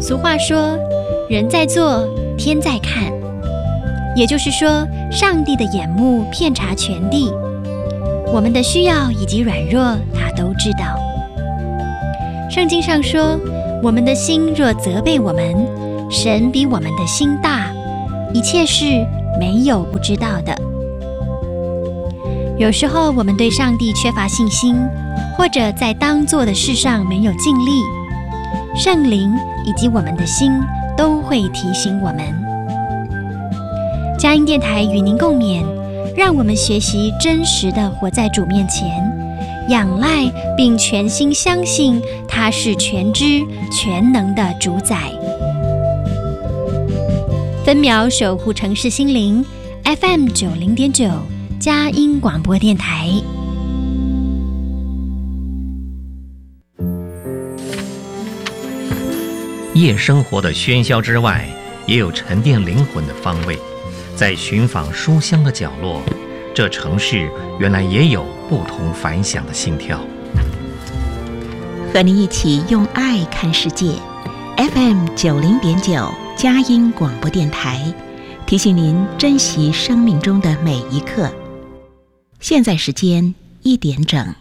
俗话说，人在做，天在看，也就是说，上帝的眼目遍察全地，我们的需要以及软弱，他都知道。圣经上说，我们的心若责备我们，神比我们的心大，一切事没有不知道的。有时候我们对上帝缺乏信心，或者在当做的事上没有尽力，圣灵以及我们的心都会提醒我们。佳音电台与您共勉，让我们学习真实的活在主面前，仰赖并全心相信他是全知全能的主宰。分秒守护城市心灵 FM 90.9佳音广播电台。 夜生活的喧嚣之外，也有沉淀灵魂的方位。在寻访书香的角落，这城市原来也有不同凡响的心跳。 和您一起用爱看世界 FM 90.9佳音广播电台，提醒您珍惜生命中的每一刻。现在时间1点整。